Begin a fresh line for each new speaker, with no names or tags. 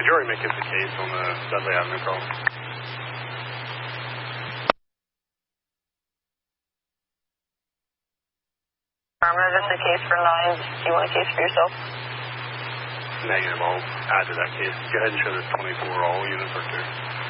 jury make it the case on the Dudley Avenue call?
Affirmative, it's a case for 9. Do you want a case for yourself?
Negative, I'll add to that case. Go ahead and show this 24 all units right there.